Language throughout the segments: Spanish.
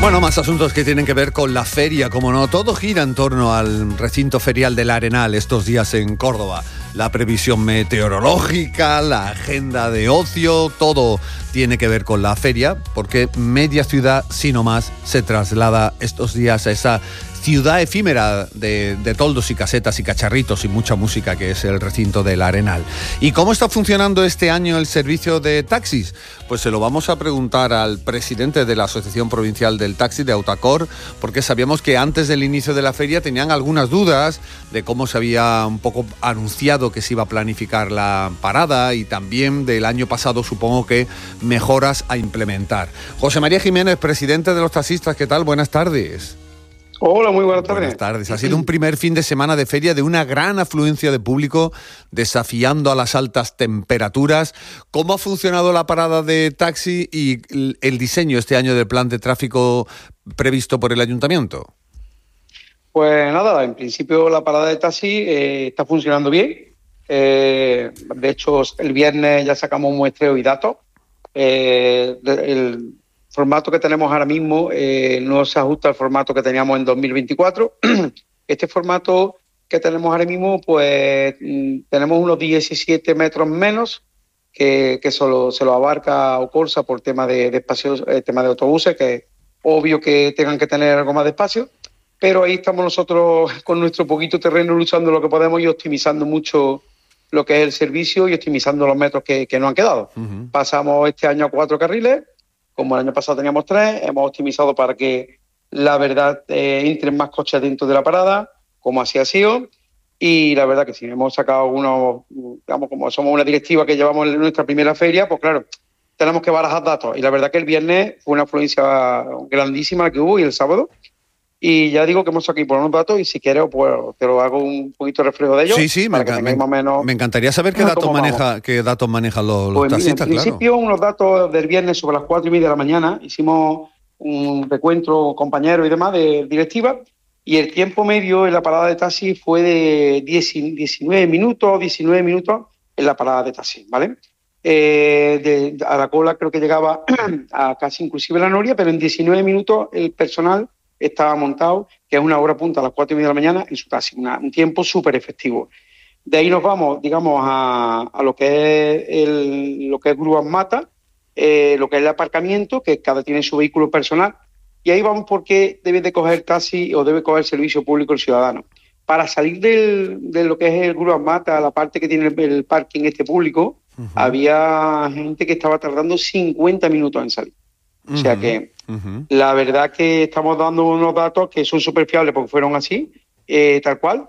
Bueno, más asuntos que tienen que ver con la feria, como no. Todo gira en torno al recinto ferial del Arenal estos días en Córdoba. La previsión meteorológica, la agenda de ocio, todo tiene que ver con la feria, porque media ciudad, si no más, se traslada estos días a esa ciudad efímera de toldos y casetas y cacharritos y mucha música que es el recinto del Arenal. ¿Y cómo está funcionando este año el servicio de taxis? Pues se lo vamos a preguntar al presidente de la Asociación Provincial del Taxi, de Autacor, porque sabíamos que antes del inicio de la feria tenían algunas dudas de cómo se había un poco anunciado que se iba a planificar la parada y también del año pasado, supongo que mejoras a implementar. José María Jiménez, presidente de los taxistas, ¿qué tal? Buenas tardes. Hola, muy buenas tardes. Buenas tardes. Ha sido un primer fin de semana de feria de una gran afluencia de público, desafiando a las altas temperaturas. ¿Cómo ha funcionado la parada de taxi y el diseño este año del plan de tráfico previsto por el ayuntamiento? Pues nada, en principio la parada de taxi está funcionando bien. De hecho, el viernes ya sacamos un muestreo y datos. El formato que tenemos ahora mismo no se ajusta al formato que teníamos en 2024. Este formato que tenemos ahora mismo, pues tenemos unos 17 metros menos que solo se lo abarca Ocorsa por tema de espacios, tema de autobuses, que es obvio que tengan que tener algo más de espacio, pero ahí estamos nosotros con nuestro poquito terreno luchando lo que podemos y optimizando mucho lo que es el servicio y optimizando los metros que nos han quedado. Uh-huh. Pasamos este año a 4 carriles. Como el año pasado teníamos 3, hemos optimizado para que, la verdad, entren más coches dentro de la parada, como así ha sido. Y la verdad que sí, hemos sacado unos, digamos, como somos una directiva que llevamos en nuestra primera feria, pues claro, tenemos que barajar datos. Y la verdad que el viernes fue una afluencia grandísima que hubo y el sábado. Y ya digo que hemos sacado por unos datos y si quieres pues te lo hago un poquito de reflejo de ellos. Sí, me encantaría saber qué datos manejan los pues taxistas, en principio, unos datos del viernes sobre las 4:30 de la mañana. Hicimos un recuento compañeros y demás de directiva y el tiempo medio en la parada de taxi fue de 19 minutos en la parada de taxi, ¿vale? A la cola creo que llegaba a casi inclusive la noria, pero en 19 minutos el personal estaba montado, que es una hora punta a las 4:30 de la mañana en su taxi, un tiempo súper efectivo. De ahí nos vamos, digamos, a lo que es grúas mata, lo que es el aparcamiento, que cada tiene su vehículo personal, y ahí vamos porque debe de coger taxi o debe coger servicio público el ciudadano. Para salir de lo que es el grúas mata, la parte que tiene el parking público, uh-huh, había gente que estaba tardando 50 minutos en salir. O sea que la verdad que estamos dando unos datos que son súper fiables porque fueron así, tal cual.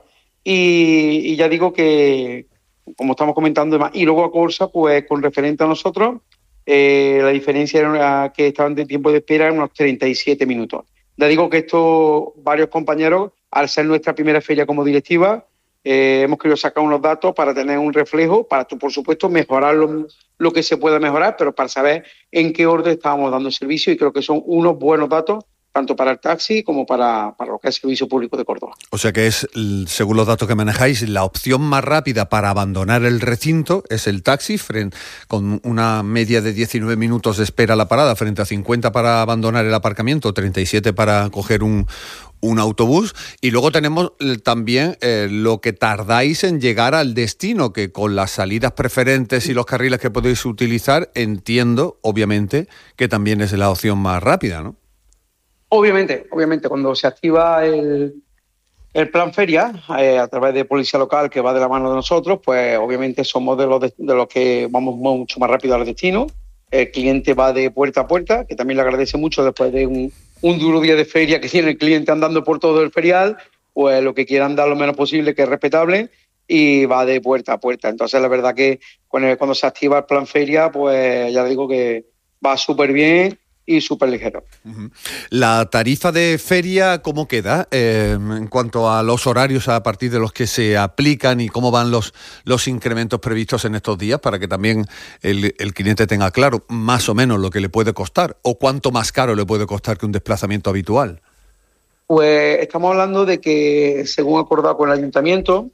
Y ya digo que, como estamos comentando, demás, y luego a Corsa, pues con referente a nosotros, la diferencia era que estaban de tiempo de espera en unos 37 minutos. Ya digo que varios compañeros, al ser nuestra primera feria como directiva, hemos querido sacar unos datos para tener un reflejo, para, por supuesto, mejorar lo que se pueda mejorar, pero para saber en qué orden estábamos dando servicio y creo que son unos buenos datos tanto para el taxi como para lo que es el servicio público de Córdoba. O sea que es, según los datos que manejáis, la opción más rápida para abandonar el recinto es el taxi, con una media de 19 minutos de espera a la parada, frente a 50 para abandonar el aparcamiento, 37 para coger un autobús. Y luego tenemos también lo que tardáis en llegar al destino, que con las salidas preferentes y los carriles que podéis utilizar, entiendo, obviamente, que también es la opción más rápida, ¿no? Obviamente, cuando se activa el plan feria a través de policía local que va de la mano de nosotros, pues obviamente somos de los que vamos mucho más rápido al destino. El cliente va de puerta a puerta, que también le agradece mucho después de un duro día de feria que tiene el cliente andando por todo el ferial, pues lo que quiera andar lo menos posible, que es respetable, y va de puerta a puerta. Entonces la verdad que cuando se activa el plan feria, pues ya digo que va súper bien y súper ligero. Uh-huh. ¿La tarifa de feria cómo queda en cuanto a los horarios a partir de los que se aplican y cómo van los incrementos previstos en estos días para que también el cliente tenga claro más o menos lo que le puede costar o cuánto más caro le puede costar que un desplazamiento habitual? Pues estamos hablando de que, según acordado con el ayuntamiento,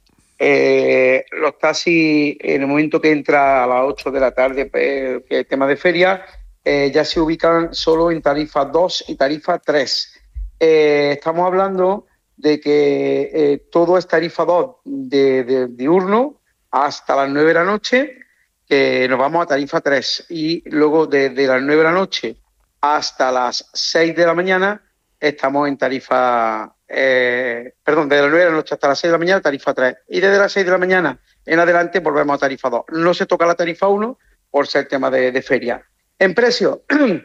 los taxis, en el momento que entra a las 8 de la tarde, que es tema de feria, ya se ubican solo en tarifa 2 y tarifa 3. Estamos hablando de que todo es tarifa 2 de diurno hasta las 9 de la noche, que nos vamos a tarifa 3. Y luego desde las 9 de la noche hasta las 6 de la mañana estamos en tarifa... desde las 9 de la noche hasta las 6 de la mañana tarifa 3. Y desde las 6 de la mañana en adelante volvemos a tarifa 2. No se toca la tarifa 1 por ser tema de feria. En precio,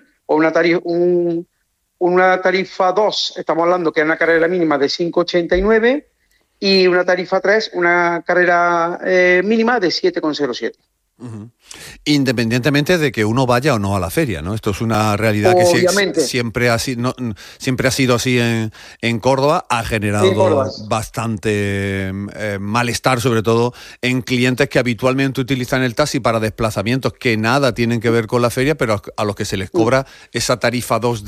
una tarifa 2, estamos hablando que es una carrera mínima de 5,89 y una tarifa 3, una carrera mínima de 7,07. Uh-huh. Independientemente de que uno vaya o no a la feria, ¿no? Esto es una realidad que siempre ha sido así en Córdoba, ha generado bastante malestar, sobre todo en clientes que habitualmente utilizan el taxi para desplazamientos que nada tienen que ver con la feria, pero a los que se les cobra esa tarifa 2